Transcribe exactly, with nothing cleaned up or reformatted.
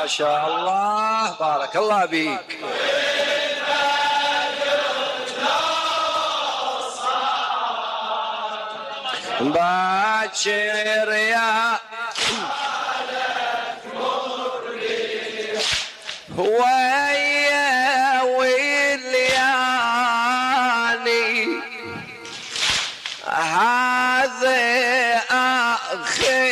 ما شاء الله بارك الله بيك. باكر يا ويا ولياني هذا آخر